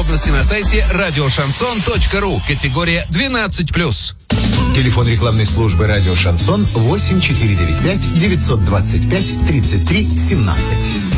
Подробности на сайте радиошансон.ру. Категория 12+. Телефон рекламной службы «Радио Шансон» 8495 925 33 17.